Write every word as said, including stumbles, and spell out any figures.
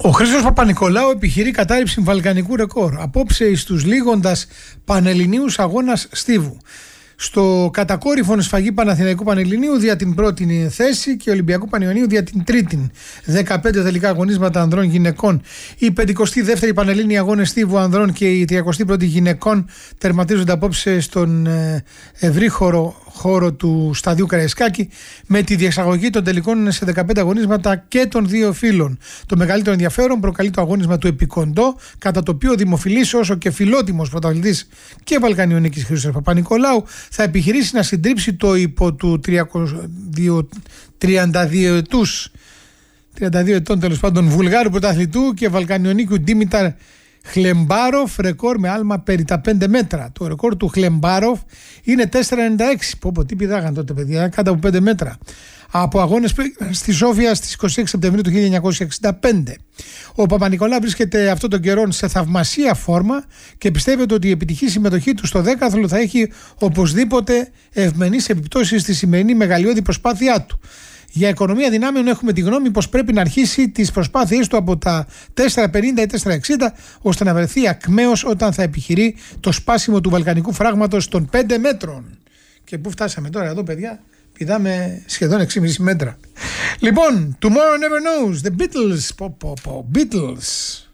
Ο Χρήστος Παπα-Νικολάου επιχειρεί κατάρριψη βαλκανικού ρεκόρ. Απόψε εις τους λίγοντας Πανελληνίους αγώνας στίβου. Στο κατακόρυφον σφαγή Παναθηναϊκού Πανελληνίου δια την πρώτη θέση και Ολυμπιακού Πανιωνίου δια την τρίτη. δεκαπέντε τελικά αγωνίσματα ανδρών γυναικών. Οι πενηκοστή δεύτερη Πανελλήνιοι αγώνες στίβου ανδρών και οι τριακοστή πρώτη γυναικών τερματίζονται απόψε στον ευρύχωρο χώρο του σταδιού Καραϊσκάκη με τη διεξαγωγή των τελικών σε δεκαπέντε αγωνίσματα και των δύο φύλων. Το μεγαλύτερο ενδιαφέρον προκαλεί το αγώνισμα του Επικοντό, κατά το οποίο δημοφιλής όσο και φιλότιμος πρωταθλητής και Βαλκανιονίκης Χρήστος Παπα-Νικολάου θα επιχειρήσει να συντρίψει το υπό του τριάντα δύο ετούς τριάντα δύο ετών τέλος πάντων Βουλγάρου πρωταθλητού και Βαλκανιονίκου Ντίμηταρ Χλεμπάροφ, ρεκόρ με άλμα περί τα πέντε μέτρα. Το ρεκόρ του Χλεμπάροφ είναι τέσσερα ενενήντα έξι. Πω πω τι πηδάγαν τότε παιδιά, κάτω από πέντε μέτρα. Από αγώνες στη Σόφια στις είκοσι έξι Σεπτεμβρίου του χίλια εννιακόσια εξήντα πέντε. Ο Παπα-Νικολάου βρίσκεται αυτόν τον καιρό σε θαυμασία φόρμα και πιστεύετε ότι η επιτυχή συμμετοχή του στο δέκαθλο θα έχει οπωσδήποτε ευμενείς επιπτώσεις στη σημερινή μεγαλειώδη προσπάθειά του. Για οικονομία δυνάμεων έχουμε τη γνώμη πως πρέπει να αρχίσει τις προσπάθειές του από τα τέσσερα πενήντα ή τέσσερα εξήντα ώστε να βρεθεί ακμαίος όταν θα επιχειρεί το σπάσιμο του βαλκανικού φράγματος των πέντε μέτρων. Και πού φτάσαμε τώρα εδώ παιδιά, πηδάμε σχεδόν έξι κόμμα πέντε μέτρα. Λοιπόν, Tomorrow Never Knows, The Beatles, πω, πω, πω, Beatles.